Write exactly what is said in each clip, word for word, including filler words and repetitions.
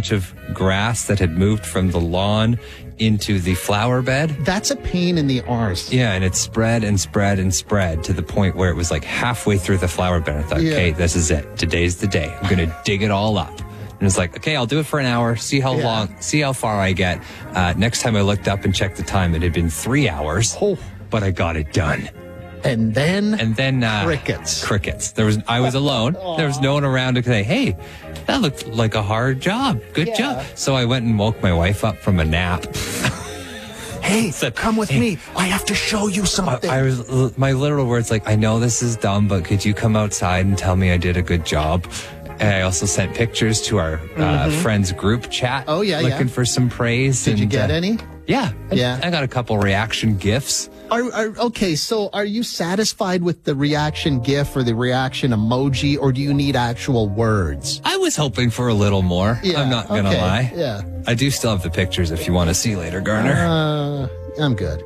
bunch of grass that had moved from the lawn into the flower bed. That's a pain in the arse. Yeah, and it spread and spread and spread to the point where it was like halfway through the flower bed. I thought, Yeah. okay, this is it. Today's the day. I'm going to dig it all up. And it's like, okay, I'll do it for an hour, see how Yeah. long, see how far I get. Uh, next time I looked up and checked the time, it had been three hours, Oh. but I got it done. And then And then uh, crickets. Crickets. There was I was alone. There was no one around to say, "Hey, that looked like a hard job. Good Yeah. job." So I went and woke my wife up from a nap. Hey, Said, come with "Hey." me. I have to show you I, something. I was my literal words like, "I know this is dumb, but could you come outside and tell me I did a good job?" And I also sent pictures to our uh, friends group chat. Oh, yeah, looking yeah. for some praise. Did and, you get uh, any? Yeah, I- Yeah. I got a couple reaction gifs. Are, are, okay, so are you satisfied with the reaction GIF or the reaction emoji, or do you need actual words? I was hoping for a little more. Yeah, I'm not gonna okay, lie. yeah. I do still have the pictures if you want to see later, Garner. Uh, I'm good.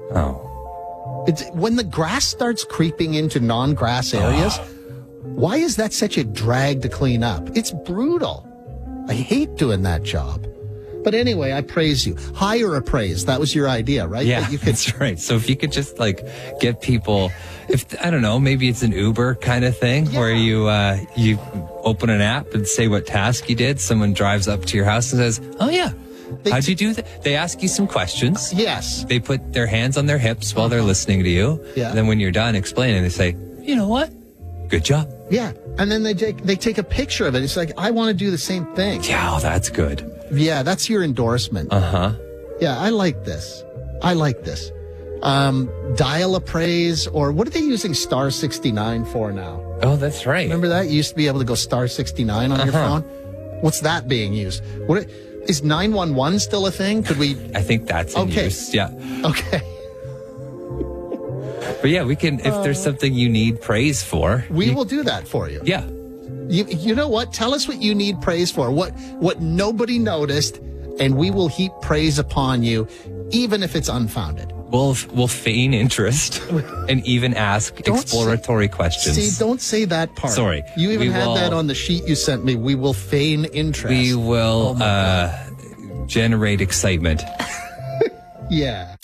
oh. It's, when the grass starts creeping into non-grass areas, why is that such a drag to clean up? It's brutal. I hate doing that job. But anyway, I praise you. Hire a praise. That was your idea, right? Yeah, That you could, that's right. So if you could just like get people, if I don't know, maybe it's an Uber kind of thing where Yeah. you uh, you open an app and say what task you did. Someone drives up to your house and says, "Oh yeah, They how'd t- you do that?" They ask you some questions. yes. They put their hands on their hips while they're listening to you. Yeah. And then when you're done explaining, they say, "You know what? Good job." Yeah. And then they take, they take a picture of it. It's like, I want to do the same thing. Yeah, oh, that's good. Yeah, that's your endorsement. Uh huh. Yeah, I like this. I like this. Um, dial a praise, or what are they using star sixty-nine for now? Oh, that's right. Remember that? You used to be able to go star sixty-nine on your Uh-huh. phone. What's that being used? What is nine one one still a thing? Could we? I think that's in Okay. use. Yeah. Okay, But yeah, we can, if there's something you need praise for. we you- will do that for you. Yeah. You, you know what? Tell us what you need praise for. What what nobody noticed, and we will heap praise upon you, even if it's unfounded. We'll, we'll feign interest and even ask Don't exploratory questions. See, don't say that part. Sorry. You even We had will- that on the sheet you sent me. We will feign interest. we will Oh my uh, generate excitement. Yeah.